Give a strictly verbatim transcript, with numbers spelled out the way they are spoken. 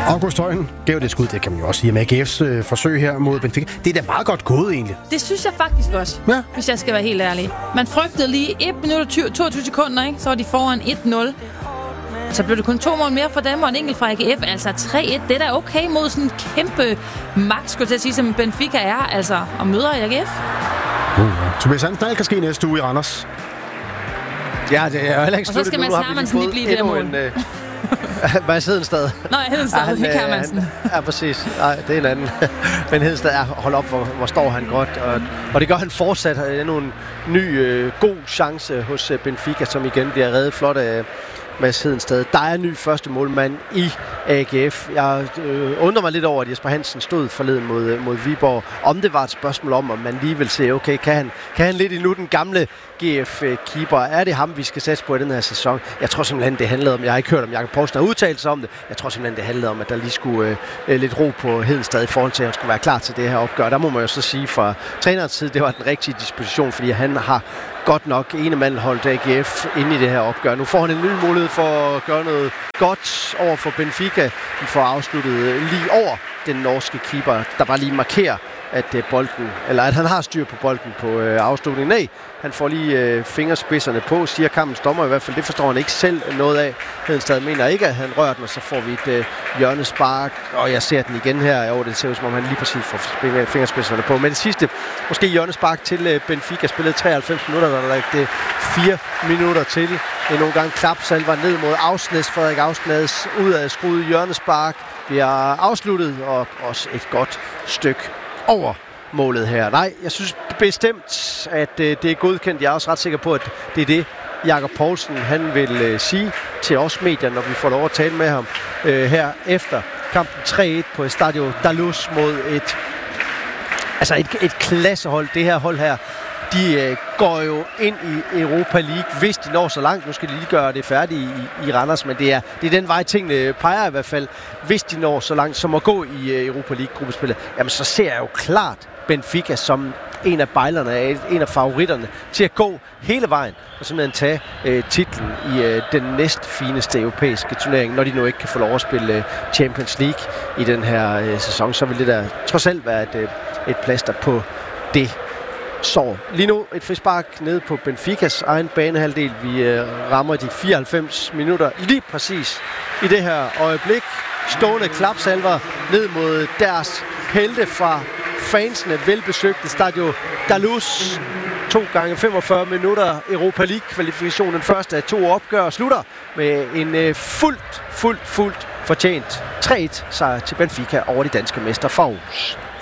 August Højen gav det skud, det kan man jo også sige, med A G F's øh, forsøg her mod Benfica. Det er da meget godt gået, egentlig. Det synes jeg faktisk også, ja. Hvis jeg skal være helt ærlig. Man frygtede lige et minut og toogtyve sekunder, ikke? Så var de foran et nul. Så blev det kun to mål mere for dem, og en enkelt fra A G F. Altså tre et, det er da okay mod sådan en kæmpe magt, skulle jeg sige, som Benfica er, altså, og møder A G F. Uh, ja. Tobias Hansen, alt kan ske næste uge i Randers. Ja, det er heller ikke og så skal Mads Hermansen lige blive det der mål. Mads Hedenstad. Nej, Hedenstad, ja, ikke Hermansen. Ja, præcis. Nej, det er en anden. Men Hedenstad er, hold op, hvor, hvor står han godt. Og, og det gør han fortsat. Det er endnu en ny, øh, god chance hos øh, Benfica, som igen bliver reddet flot af Mads Hedenstad. Der er en ny første målmand i A G F. Jeg øh, undrer mig lidt over, at Jesper Hansen stod forleden mod, mod Viborg. Om det var et spørgsmål om, om man lige vil se, okay, kan han, kan han lidt endnu den gamle G F-keeper? Er det ham, vi skal satse på i den her sæson? Jeg tror simpelthen, det handlede om, jeg har ikke hørt om Jakob Poulsen har udtalt sig om det. Jeg tror simpelthen, det handlede om, at der lige skulle øh, lidt ro på Hedenstad i forhold til, at han skulle være klar til det her opgør. Der må man jo så sige fra trænerens side, det var den rigtige disposition, fordi han har godt nok ene mand holdt A G F inde i det her opgør. Nu får han en ny mulighed for at gøre noget godt over for Benfica. De får afsluttet lige over den norske keeper, der bare lige markerer, at uh, bolden, eller at han har styr på bolden på uh, afslutningen. Nej, han får lige uh, fingerspidserne på, siger kampens dommer i hvert fald. Det forstår han ikke selv noget af. Hedenstad mener ikke, at han rører den, og så får vi et uh, hjørnespark, og jeg ser den igen her. Jo, det ser ud som om han lige præcis får fingerspidserne på. Men det sidste, måske hjørnespark til uh, Benfica, spillede treoghalvfems minutter, der er lagt fire minutter til. Endnu en gang klapsalver ned mod Aursnes. Frederik Aursnes ud af skruet hjørnespark bliver afsluttet, og også et godt stykke over målet her. Nej, jeg synes bestemt, at øh, det er godkendt. Jeg er også ret sikker på, at det er det, Jakob Poulsen han vil øh, sige til os medier, når vi får lov at tale med ham øh, her efter kampen tre et på Estadio Daluz mod et, altså et, et klassehold. Det her hold her, de øh, går jo ind i Europa League, hvis de når så langt. Nu skal de lige gøre det færdigt i, i Randers, men det er, det er den vej, tingene peger i hvert fald. Hvis de når så langt som at gå i øh, Europa League-gruppespillet, jamen så ser jeg jo klart Benfica som en af bejlerne, en af favoritterne til at gå hele vejen og simpelthen tage øh, titlen i øh, den næstfineste europæiske turnering, når de nu ikke kan få lov at spille øh, Champions League i den her øh, sæson. Så vil det der trods alt være et, øh, et plaster på det. Så lige nu et frispark ned på Benficas egen banehalvdel. Vi øh, rammer de fireoghalvfems minutter lige præcis i det her øjeblik. Stående klapsalver ned mod deres helte fra fansene velbesøgte Stadio Daluz. To gange femogfyrre minutter Europa League-kvalifikation. Den første af to opgør slutter med en øh, fuldt, fuldt, fuldt fortjent tre et sejr til Benfica over de danske mestre fra Aarhus.